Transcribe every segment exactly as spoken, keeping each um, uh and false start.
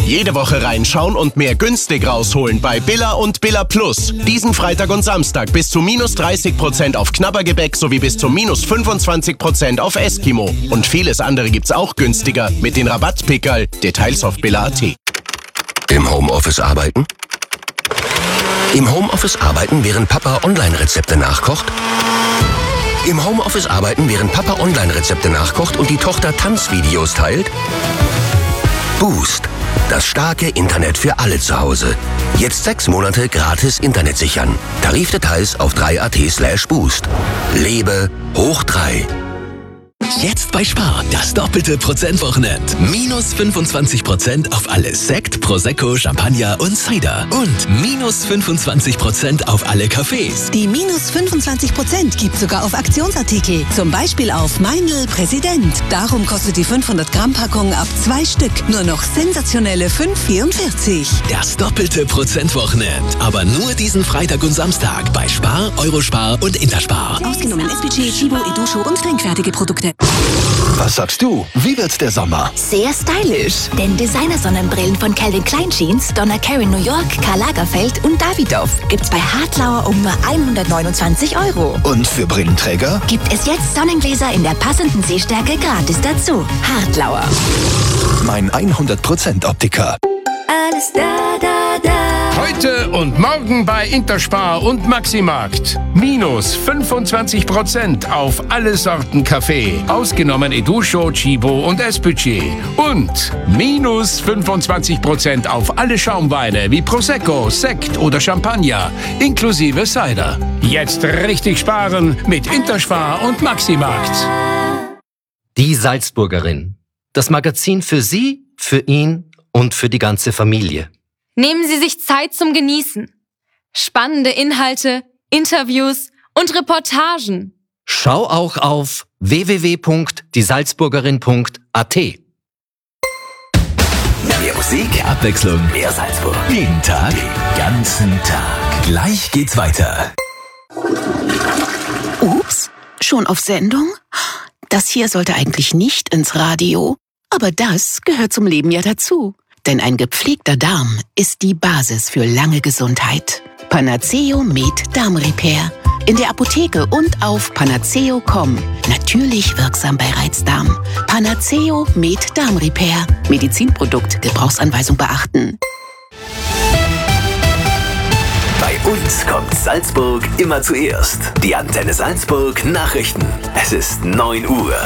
Jede Woche reinschauen und mehr günstig rausholen bei Billa und Billa Plus. Diesen Freitag und Samstag bis zu minus dreißig Prozent auf Knabbergebäck sowie bis zu minus fünfundzwanzig Prozent auf Eskimo. Und vieles andere gibt's auch günstiger mit den Rabattpickerl. Details auf billa punkt at. Im Homeoffice arbeiten? Im Homeoffice arbeiten, während Papa Online-Rezepte nachkocht? Im Homeoffice arbeiten, während Papa Online-Rezepte nachkocht und die Tochter Tanzvideos teilt? Boost. Das starke Internet für alle zu Hause. Jetzt sechs Monate gratis Internet sichern. Tarifdetails auf drei punkt at slash boost. Lebe hoch drei. Jetzt bei Spar, das doppelte Prozentwochenend. Minus fünfundzwanzig Prozent auf alles Sekt, Prosecco, Champagner und Cider. Und minus fünfundzwanzig Prozent auf alle Cafés. Die minus fünfundzwanzig Prozent gibt sogar auf Aktionsartikel. Zum Beispiel auf Meindl Präsident. Darum kostet die fünfhundert Gramm Packung ab zwei Stück nur noch sensationelle fünf Komma vierundvierzig. Das doppelte Prozentwochenend. Aber nur diesen Freitag und Samstag bei Spar, Eurospar und Interspar. Ausgenommen S P G, Chibo, Edusho und trinkfertige Produkte. Was sagst du? Wie wird der Sommer? Sehr stylisch. Denn Designer-Sonnenbrillen von Calvin Klein Jeans, Donna Karan New York, Karl Lagerfeld und Davidoff gibt's bei Hartlauer um nur hundertneunundzwanzig Euro. Und für Brillenträger? Gibt es jetzt Sonnengläser in der passenden Sehstärke gratis dazu. Hartlauer. Mein hundert Prozent Optiker. Alles da, da, da. Heute und morgen bei Interspar und Maximarkt. Minus fünfundzwanzig Prozent auf alle Sorten Kaffee. Ausgenommen Edusho, Chibo und S-Budget. Und minus fünfundzwanzig Prozent auf alle Schaumweine wie Prosecco, Sekt oder Champagner. Inklusive Cider. Jetzt richtig sparen mit Interspar und Maximarkt. Die Salzburgerin. Das Magazin für Sie, für ihn und für die ganze Familie. Nehmen Sie sich Zeit zum Genießen. Spannende Inhalte, Interviews und Reportagen. Schau auch auf w w w punkt die salzburgerin punkt a t. Mehr Musik, mehr Abwechslung, mehr Salzburg. Jeden Tag, den ganzen Tag. Gleich geht's weiter. Ups, schon auf Sendung? Das hier sollte eigentlich nicht ins Radio, aber das gehört zum Leben ja dazu. Denn ein gepflegter Darm ist die Basis für lange Gesundheit. Panaceo Med Darm Repair. In der Apotheke und auf panaceo punkt com. Natürlich wirksam bei Reizdarm. Panaceo Med Darm Repair. Medizinprodukt, Gebrauchsanweisung beachten. Bei uns kommt Salzburg immer zuerst. Die Antenne Salzburg Nachrichten. Es ist neun Uhr.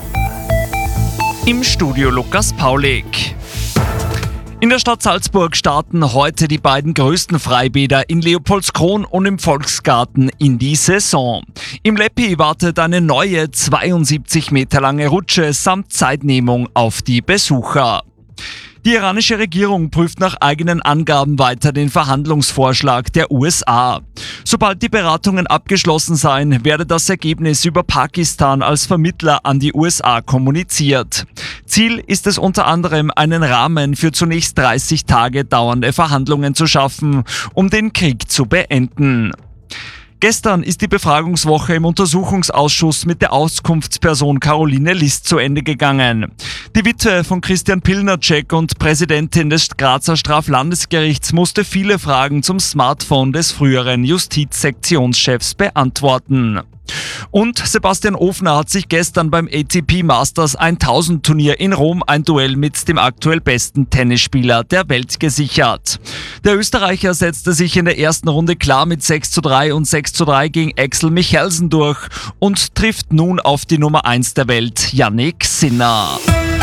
Im Studio Lukas Paulik. In der Stadt Salzburg starten heute die beiden größten Freibäder in Leopoldskron und im Volksgarten in die Saison. Im Leppi wartet eine neue zweiundsiebzig Meter lange Rutsche samt Zeitnehmung auf die Besucher. Die iranische Regierung prüft nach eigenen Angaben weiter den Verhandlungsvorschlag der U S A. Sobald die Beratungen abgeschlossen seien, werde das Ergebnis über Pakistan als Vermittler an die U S A kommuniziert. Ziel ist es unter anderem, einen Rahmen für zunächst dreißig Tage dauernde Verhandlungen zu schaffen, um den Krieg zu beenden. Gestern ist die Befragungswoche im Untersuchungsausschuss mit der Auskunftsperson Caroline List zu Ende gegangen. Die Witwe von Christian Pilnacek und Präsidentin des Grazer Straflandesgerichts musste viele Fragen zum Smartphone des früheren Justizsektionschefs beantworten. Und Sebastian Ofner hat sich gestern beim A T P Masters tausend Turnier in Rom ein Duell mit dem aktuell besten Tennisspieler der Welt gesichert. Der Österreicher setzte sich in der ersten Runde klar mit sechs zu drei und sechs zu drei gegen Axel Michelsen durch und trifft nun auf die Nummer eins der Welt, Jannik Sinner.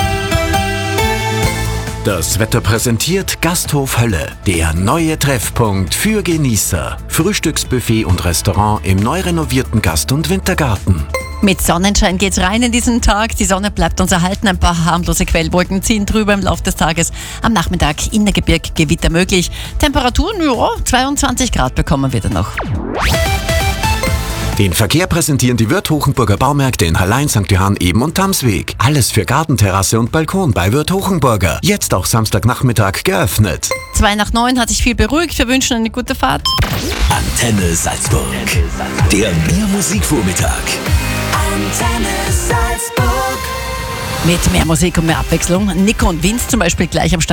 Das Wetter präsentiert Gasthof Hölle, der neue Treffpunkt für Genießer. Frühstücksbuffet und Restaurant im neu renovierten Gast- und Wintergarten. Mit Sonnenschein geht's rein in diesen Tag. Die Sonne bleibt uns erhalten. Ein paar harmlose Quellwolken ziehen drüber im Laufe des Tages. Am Nachmittag in der Gebirg Gewitter möglich. Temperaturen, ja, zweiundzwanzig Grad bekommen wir dann noch. Den Verkehr präsentieren die Würth Hochenburger Baumärkte in Hallein, Sankt Johann, Eben und Tamsweg. Alles für Gartenterrasse und Balkon bei Würth Hochenburger. Jetzt auch Samstagnachmittag geöffnet. Zwei nach neun hat sich viel beruhigt. Wir wünschen eine gute Fahrt. Antenne Salzburg. Der Mehr Musikvormittag. Antenne Salzburg. Mit mehr Musik und mehr Abwechslung. Nico und Vince zum Beispiel gleich am Start.